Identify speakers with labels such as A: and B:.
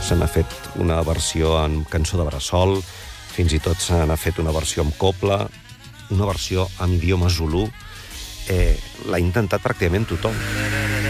A: se n'ha fet una versió en cançó de bressol, fins i tot se n'ha fet una versió amb copla, una versió amb idioma zulú. L'ha intentat pràcticament tothom.